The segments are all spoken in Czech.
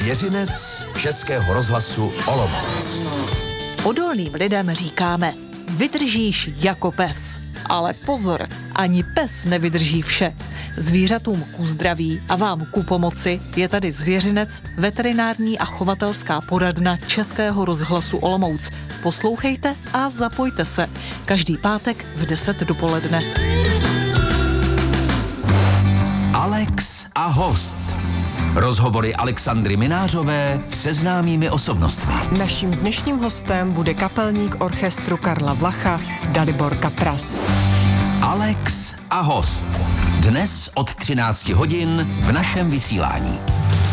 Svěřinec Českého rozhlasu Olomouc. Odolným lidem říkáme, vydržíš jako pes. Ale pozor, ani pes nevydrží vše. Zvířatům ku zdraví a vám ku pomoci je tady Zvěřinec, veterinární a chovatelská poradna Českého rozhlasu Olomouc. Poslouchejte a zapojte se. Každý pátek v 10 dopoledne. Alex a host. Rozhovory Alexandry Minářové se známými osobnostmi. Naším dnešním hostem bude kapelník orchestru Karla Vlacha Dalibor Kapras. Alex a host. Dnes od 13 hodin v našem vysílání.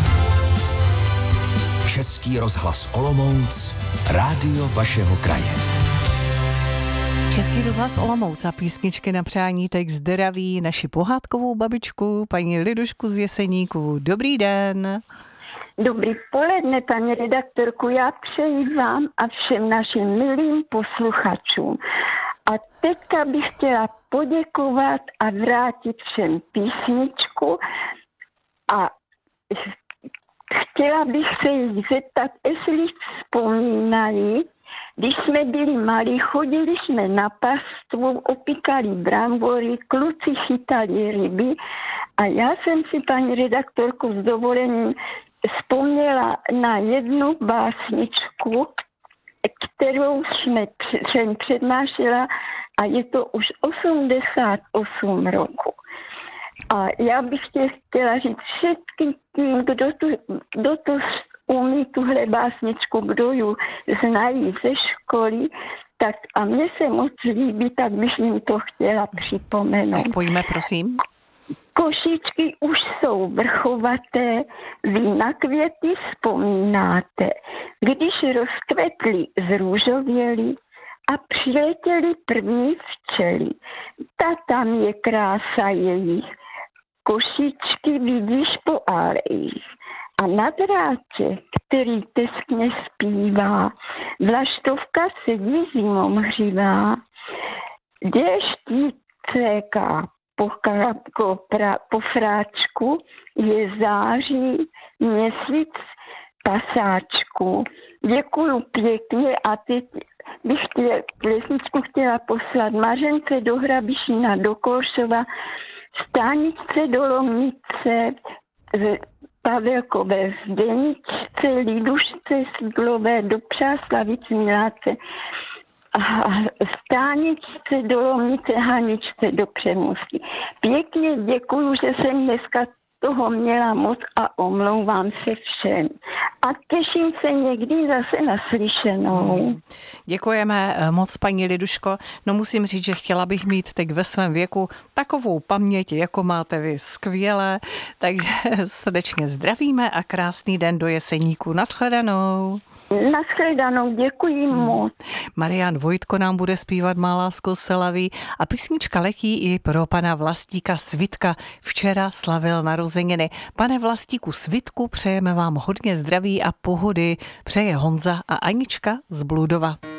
Český rozhlas Olomouc, rádio vašeho kraje. Český rozhlas Olomouc a písničky na přání teď zdraví naši pohádkovou babičku, paní Lidušku z Jeseníků. Dobrý den. Dobrý poledne, paní redaktorku. Já přeji vám a všem našim milým posluchačům. A teďka bych chtěla poděkovat a vrátit všem písničku a chtěla bych se jich zeptat, jestli vzpomínají, když jsme byli malí, chodili jsme na pastvu, opíkali brambory, kluci chytali ryby a já jsem si, paní redaktorku, s dovolením vzpomněla na jednu básničku, kterou jsem přednášela a je to už 88 roku. A já bych chtěla říct všetkým, kdo to umí tuhle básničku, kdo ji znají ze školy, tak a mně se moc líbí, tak bych jim to chtěla připomenout. Tak pojďme, prosím. Košíčky už jsou vrchovaté, vy na květy vzpomínáte, když rozkvetly, zrůžověly a přiletěly první včely. Ta tam je krása jejich, košíčky vidíš po alejích. A na drátě, který teskně zpívá, vlaštovka sedí zimou hřivá, déšť céká po fráčku, je září měsíc pasáčku. Děkuju pěkně a teď bych písničku chtěla poslat Mařence do Hrabišína, do Koršova, Stáničce do Lomnice, Pavelkové Zdeničce, Lidušce Sídlové, do Přáslavic Miláce, Stáničce do Lomnice, Haničce do Přemůstky. Pěkně děkuju, že jsem dneska toho měla moc a omlouvám se všem. A těším se někdy zase na slyšenou. Děkujeme moc, paní Liduško. No musím říct, že chtěla bych mít teď ve svém věku takovou paměť, jako máte vy, skvěle. Takže srdečně zdravíme a krásný den do Jeseníku. Naschledanou. Naschledanou, děkuji moc. Marian Vojtko nám bude zpívat Má lásko selaví a písnička letí i pro pana Vlastíka Svitka. Včera slavil narozeniny. Pane Vlastíku Svitku, přejeme vám hodně zdraví a pohody. Přeje Honza a Anička z Bludova.